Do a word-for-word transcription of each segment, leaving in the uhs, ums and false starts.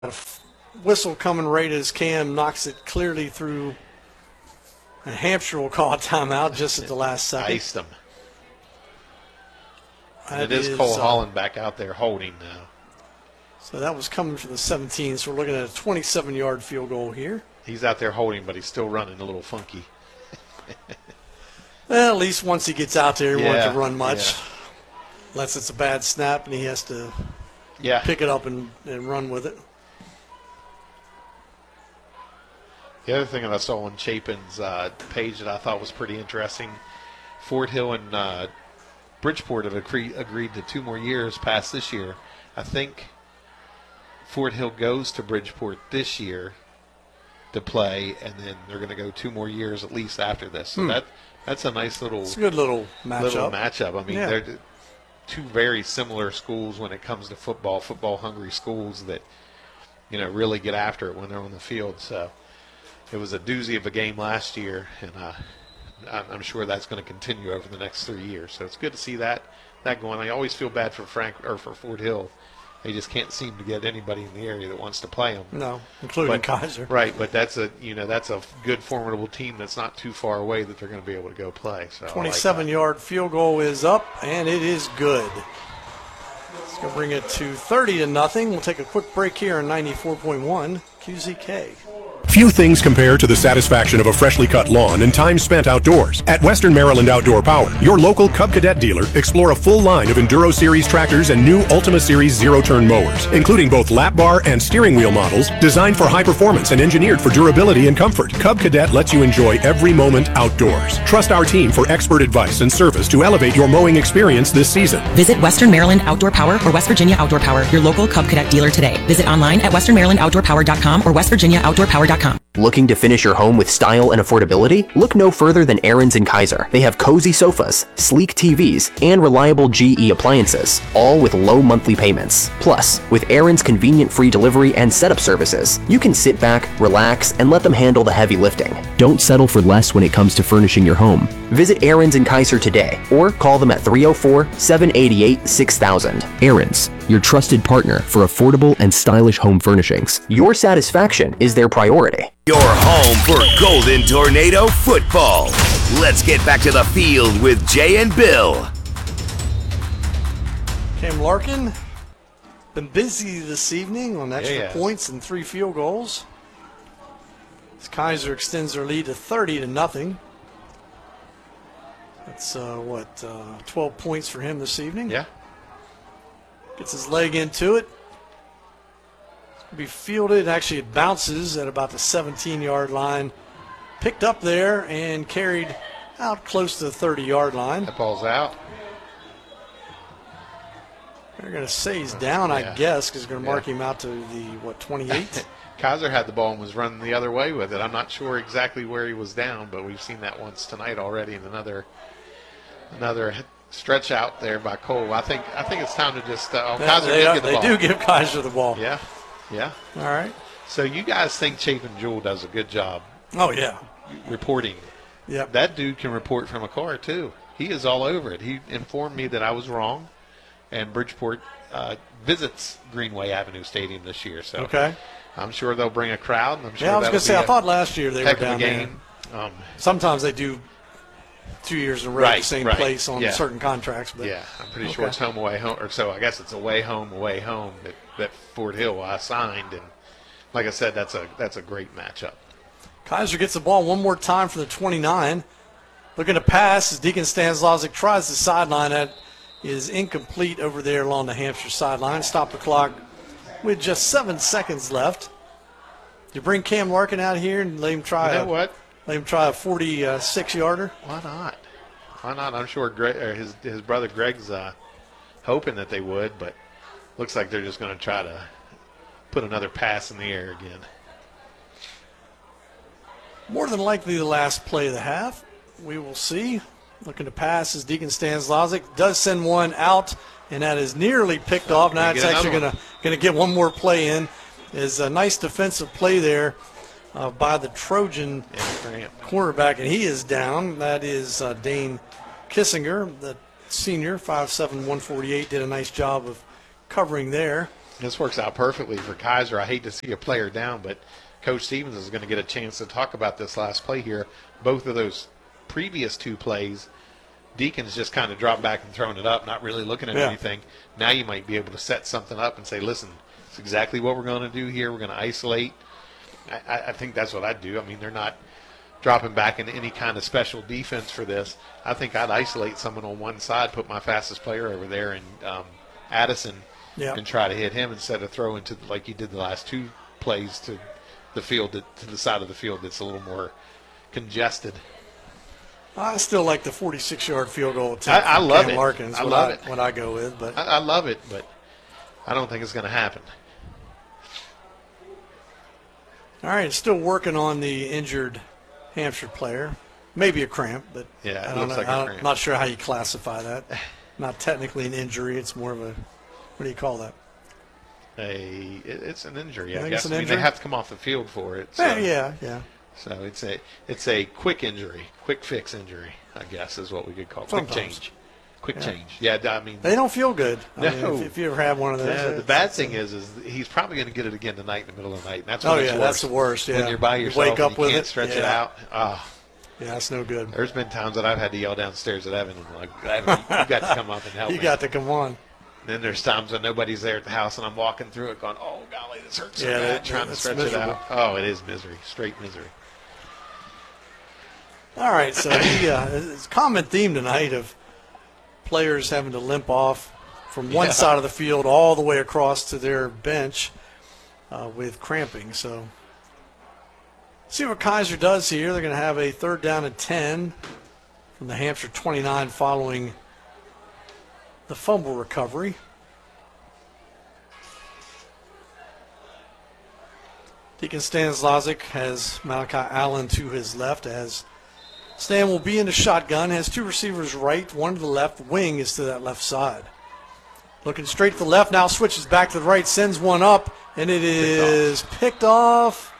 A whistle coming right as Cam knocks it clearly through. And Hampshire will call a timeout just at the last second. Iced them. It is, is Cole uh, Holland back out there holding now. So that was coming from the seventeen. So we're looking at a twenty-seven yard field goal here. He's out there holding, but he's still running a little funky. Well, at least once he gets out there, he yeah, won't to run much. Yeah. Unless it's a bad snap and he has to yeah. pick it up and, and run with it. The other thing that I saw on Chapin's uh, page that I thought was pretty interesting, Fort Hill and uh, Bridgeport have agree- agreed to two more years past this year. I think Fort Hill goes to Bridgeport this year to play, and then they're going to go two more years at least after this. So hmm. that that's a nice little, it's a good little matchup. Little matchup. I mean, yeah. they're two very similar schools when it comes to football, football-hungry schools that you know really get after it when they're on the field. So. It was a doozy of a game last year, and uh, I'm sure that's going to continue over the next three years. So it's good to see that that going. I always feel bad for Frank or for Fort Hill. They just can't seem to get anybody in the area that wants to play them. No, including but, Kaiser. Right, but that's a you know that's a good formidable team that's not too far away that they're going to be able to go play. So twenty-seven yard field goal is up, and it is good. It's going to bring it to thirty to nothing. We'll take a quick break here on ninety-four point one Q Z K. Few things compare to the satisfaction of a freshly cut lawn and time spent outdoors. At Western Maryland Outdoor Power, your local Cub Cadet dealer, explore a full line of Enduro Series tractors and new Ultima Series zero-turn mowers, including both lap bar and steering wheel models designed for high performance and engineered for durability and comfort. Cub Cadet lets you enjoy every moment outdoors. Trust our team for expert advice and service to elevate your mowing experience this season. Visit Western Maryland Outdoor Power or West Virginia Outdoor Power, your local Cub Cadet dealer today. Visit online at western maryland outdoor power dot com or west virginia outdoor power dot com. Looking to finish your home with style and affordability? Look no further than Aaron's and Kaiser. They have cozy sofas, sleek T Vs, and reliable G E appliances, all with low monthly payments. Plus, with Aaron's convenient free delivery and setup services, you can sit back, relax, and let them handle the heavy lifting. Don't settle for less when it comes to furnishing your home. Visit Aaron's and Kaiser today, or call them at three oh four, seven eight eight, six thousand. Aaron's, your trusted partner for affordable and stylish home furnishings. Your satisfaction is their priority. Your home for Golden Tornado football. Let's get back to the field with Jay and Bill. Cam Larkin, been busy this evening on extra yeah, points and three field goals. As Kaiser extends their lead to thirty to nothing. That's uh, what uh, twelve points for him this evening. Yeah. Gets his leg into it. Be fielded. Actually, it bounces at about the seventeen yard line. Picked up there and carried out close to the thirty yard line. That ball's out. They're going to say he's down, yeah. I guess, because they're going to mark yeah. him out to the, what, twenty-eight? Kaiser had the ball and was running the other way with it. I'm not sure exactly where he was down, but we've seen that once tonight already in another another stretch out there by Cole. I think I think it's time to just uh, – oh, yeah, Kaiser they, did get the they ball. do give Kaiser the ball. Yeah. Yeah. All right. So you guys think Chapin Jewell does a good job Oh, yeah. reporting? Yep. That dude can report from a car, too. He is all over it. He informed me that I was wrong, and Bridgeport uh, visits Greenway Avenue Stadium this year. So okay. I'm sure they'll bring a crowd. And I'm sure yeah, I was going to say, I thought last year they were heck of a down game. there. Um, Sometimes they do two years in a row Right, the same right. place on Yeah. certain contracts. But yeah, I'm pretty okay. sure it's home, away, home. Or so I guess it's away, home, away, home that, that Fort Hill I signed. And like I said, that's a that's a great matchup. Kaiser gets the ball one more time for the twenty-nine. Looking to pass as Deacon Stanislavic tries the sideline. That is incomplete over there along the Hampshire sideline. Stop the clock with just seven seconds left. You bring Cam Larkin out here and let him try You know a, what? Let him try a forty-six yarder. Why not? Why not? I'm sure Greg, or his his brother Greg's uh, hoping that they would, but looks like they're just going to try to put another pass in the air again. More than likely the last play of the half. We will see. Looking to pass is Deacon Stanislavic. Does send one out, and that is nearly picked off. Now it's actually going to going to get one more play in. Is a nice defensive play there uh, by the Trojan cornerback, and he is down. That is uh, Dane Kissinger, the senior, five seven, one forty-eight, did a nice job of covering there. This works out perfectly for Kaiser. I hate to see a player down, but Coach Stevens is going to get a chance to talk about this last play here. Both of those previous two plays, Deacon's just kind of dropped back and thrown it up, not really looking at Yeah. anything. Now you might be able to set something up and say, listen, it's exactly what we're going to do here. We're going to isolate. I, I think that's what I'd do. I mean, they're not dropping back into any kind of special defense for this. I think I'd isolate someone on one side, put my fastest player over there, and um, Addison, Yeah. and try to hit him instead of throwing to like you did the last two plays to the field, that, to the side of the field that's a little more congested. I still like the forty-six-yard field goal attempt. I- I from love Cam it. Larkins, I what love I, it. What I go with, but I, I love it, but I don't think it's going to happen. all right, still working on the injured Hampshire player. Maybe a cramp, but Yeah, it I don't looks know. like a I'm cramp. not sure how you classify that. Not technically an injury; it's more of a what do you call that? A, it, it's an injury, You I think it's guess. an I mean, injury? they have to come off the field for it. So, Eh, yeah, yeah. So it's a it's a quick injury, quick fix injury, I guess is what we could call it. Quick Sometimes. change. Quick change. Yeah, I mean, They don't feel good. I mean, No. if, if you ever have one of those, yeah, the it's- bad thing is, is he's probably going to get it again tonight in the middle of the night. And that's when Oh, it's yeah, worse. that's the worst, yeah. When you're by You yourself, wake up and you with can't it, stretch it yeah. out. Ah, yeah, that's no good. there's been times that I've had to yell downstairs at Evan and like, Evan, you got to come up and help You me. got to come on. And then there's times when nobody's there at the house and I'm walking through it going, oh, golly, this hurts so Yeah, bad, that- trying to that's stretch miserable. it out. Oh, it is misery, straight misery. All right, so the uh, it's a common theme tonight of players having to limp off from one Yeah. side of the field all the way across to their bench uh, with cramping. So see what Kaiser does here. They're going to have a third down and ten from the Hampshire twenty-nine following the fumble recovery. Deacon Stanislazic has Malachi Allen to his left as Stan will be in the shotgun, has two receivers right, one to the left, wing is to that left side. Looking straight to the left, now switches back to the right, sends one up, and it is picked off.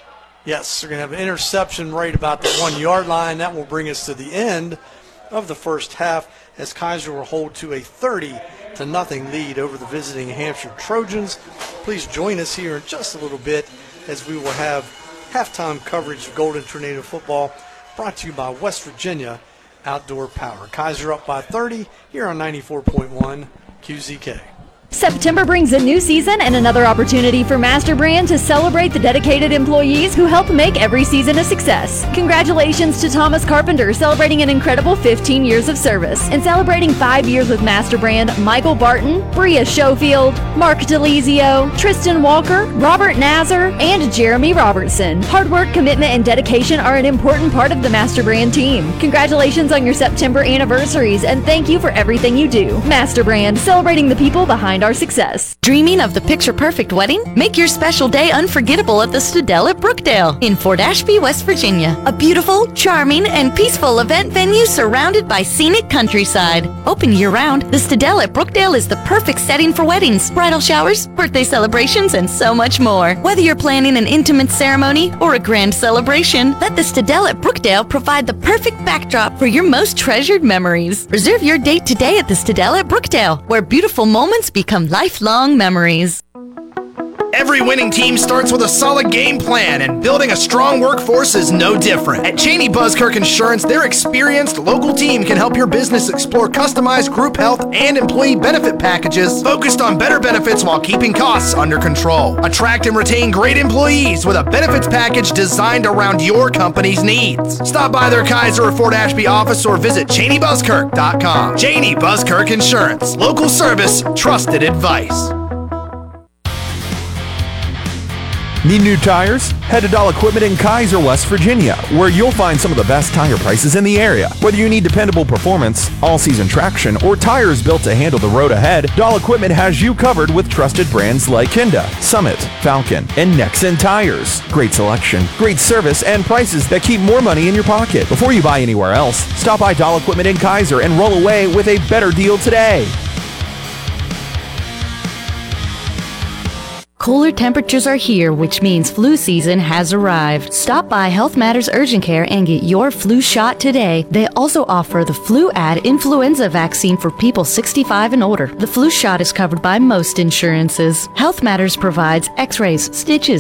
Yes, they're going to have an interception right about the one-yard line. That will bring us to the end of the first half as Kaiser will hold to a thirty to nothing lead over the visiting Hampshire Trojans. Please join us here in just a little bit as we will have halftime coverage of Golden Tornado football brought to you by West Virginia Outdoor Power. Kaiser up by thirty here on ninety-four point one Q Z K. September brings a new season and another opportunity for Master Brand to celebrate the dedicated employees who help make every season a success. Congratulations to Thomas Carpenter celebrating an incredible fifteen years of service. And celebrating five years with Master Brand, Michael Barton, Bria Schofield, Mark DeLizio, Tristan Walker, Robert Nazar, and Jeremy Robertson. Hard work, commitment, and dedication are an important part of the Master Brand team. Congratulations on your September anniversaries and thank you for everything you do. Master Brand, celebrating the people behind our success. Dreaming of the picture-perfect wedding? Make your special day unforgettable at the Stadell at Brookdale in Fort Ashby, West Virginia. A beautiful, charming, and peaceful event venue surrounded by scenic countryside. Open year-round, the Stadell at Brookdale is the perfect setting for weddings, bridal showers, birthday celebrations, and so much more. Whether you're planning an intimate ceremony or a grand celebration, let the Stadell at Brookdale provide the perfect backdrop for your most treasured memories. Reserve your date today at the Stadell at Brookdale, where beautiful moments become lifelong memories. Every winning team starts with a solid game plan, and building a strong workforce is no different. At Cheney Buskirk Insurance, their experienced local team can help your business explore customized group health and employee benefit packages focused on better benefits while keeping costs under control. Attract and retain great employees with a benefits package designed around your company's needs. Stop by their Kaiser or Fort Ashby office or visit Cheney Buskirk dot com. Cheney Buskirk Insurance. Local service, trusted advice. Need new tires? Head to Dahl Equipment in Kaiser, West Virginia, where you'll find some of the best tire prices in the area. Whether you need dependable performance, all-season traction, or tires built to handle the road ahead, Dahl Equipment has you covered with trusted brands like Kinda, Summit, Falcon, and Nexen tires. Great selection, great service, and prices that keep more money in your pocket. Before you buy anywhere else, stop by Dahl Equipment in Kaiser and roll away with a better deal today. Cooler temperatures are here, which means flu season has arrived. Stop by Health Matters Urgent Care and get your flu shot today. They also offer the Fluad influenza vaccine for people sixty-five and older. The flu shot is covered by most insurances. Health Matters provides x-rays, stitches,